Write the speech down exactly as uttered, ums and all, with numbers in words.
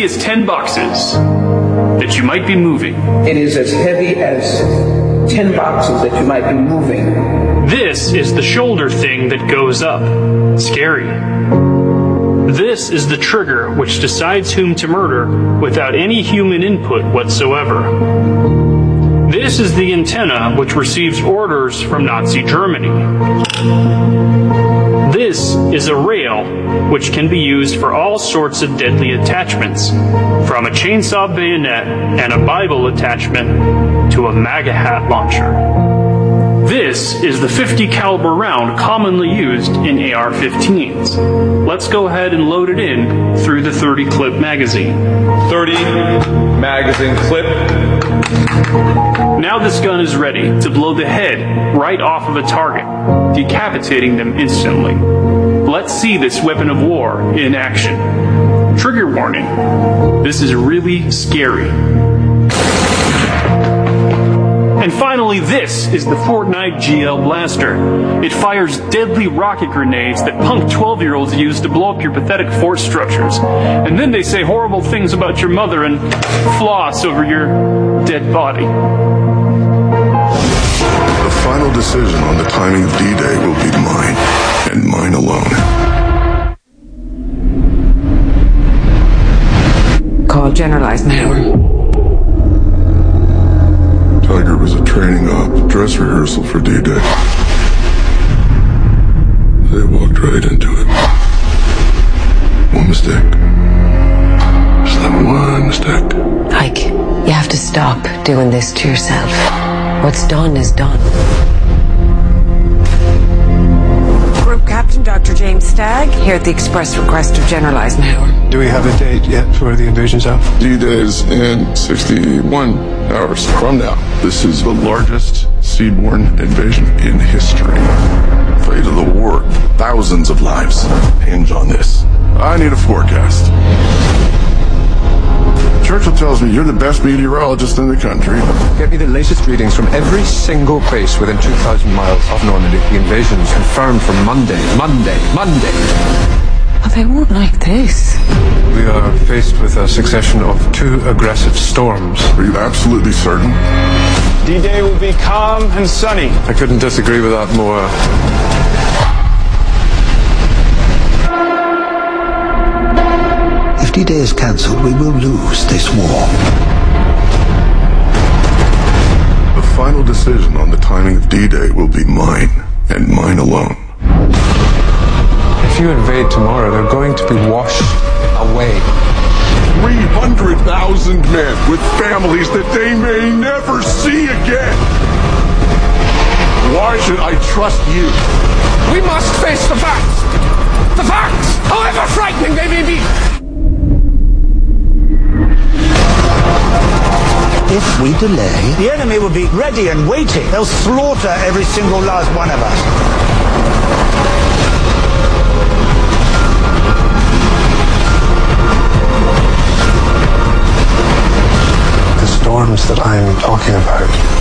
as ten boxes that you might be moving. It is as heavy as ten boxes that you might be moving. This is the shoulder thing that goes up. Scary. This is the trigger which decides whom to murder without any human input whatsoever. This is the antenna which receives orders from Nazi Germany. This is a rail which can be used for all sorts of deadly attachments, from a chainsaw bayonet and a Bible attachment to a MAGA hat launcher. This is the fifty caliber round commonly used in A R fifteens. Let's go ahead and load it in through the thirty clip magazine. thirty magazine clip. Now this gun is ready to blow the head right off of a target, decapitating them instantly. Let's see this weapon of war in action. Trigger warning. This is really scary. And finally, this is the Fortnite G L Blaster. It fires deadly rocket grenades that punk twelve-year-olds use to blow up your pathetic fort structures. And then they say horrible things about your mother and floss over your dead body. The final decision on the timing of D-Day will be mine, and mine alone. Call General Eisenhower. Tiger was a training op, dress rehearsal for D-Day. They walked right into it. One mistake. Just that one mistake. Ike, you have to stop doing this to yourself. What's done is done. Group Captain Doctor James Stagg, here at the express request of General Eisenhower. Do we have a date yet for the invasion zone? D-Day is in sixty-one hours from now. This is the largest seaborne invasion in history. Fate of the war, thousands of lives hinge on this. I need a forecast. Churchill tells me you're the best meteorologist in the country. Get me the latest readings from every single base within two thousand miles of Normandy. The invasion is confirmed for Monday, Monday, Monday. Oh, they won't like this. We are faced with a succession of two aggressive storms. Are you absolutely certain? D-Day will be calm and sunny. I couldn't disagree with that more. If D-Day is cancelled, we will lose this war. The final decision on the timing of D-Day will be mine, and mine alone. If you invade tomorrow, they're going to be washed away. three hundred thousand men with families that they may never see again. Why should I trust you? We must face the facts! The facts! However frightening they may be! If we delay, the enemy will be ready and waiting. They'll slaughter every single last one of us. The storms that I'm talking about